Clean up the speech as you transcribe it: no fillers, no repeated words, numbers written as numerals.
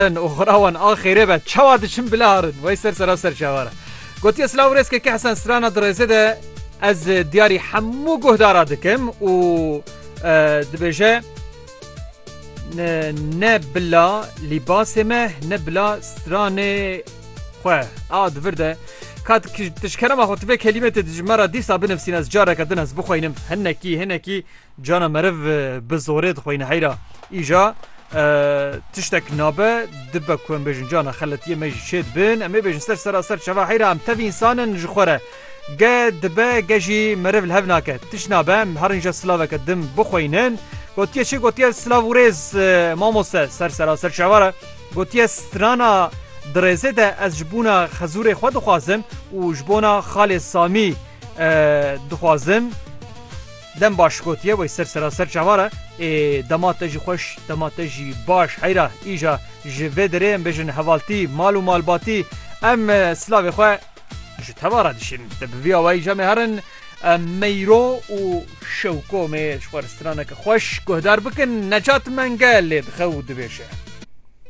وخراوان آخره به چوا دشم بلارن وای سر چواره گوتی اسلام ریس که حسن سرانا درزه ده از دیاری همو گهدارا دکم و دبیجه نه بلا لباس مه نه بلا سترانه خواه دورده کات تشکرم اخوت به کلمه تجمره دیسا بنفسین از جاره کدن از بخوینم هنکی جانا مرو بزورد خوین حیرا ایجا تشتك نابه دبا كون بيجن جانا خلتيه ميجي شيد بين امي بيجن سر شفا حيرا ام تفي انسان جخوره قا دبا قاجي مرف الهفناكه تشنابه هرنجا سلاوه كدم بخوينن قوتيه شي قوتيه سلاو وريز ماموسه سر شواره قوتيه سترانا درزه ده از جبونا خزور خود خوازم و جبونا خال سامی دخوازم دم باش گوتیه وی سر چواره دمات جی خوش دمات جی باش حیرا ایجا جوه دره ام بجن حوالتی مال و مالباتی ام سلاوی خواه جو تباره دشین دبوی آوائی جا مهرن میرو و شوکو میش ورسترانه که خوش گهدار بکن نجات منگل لید خود بشه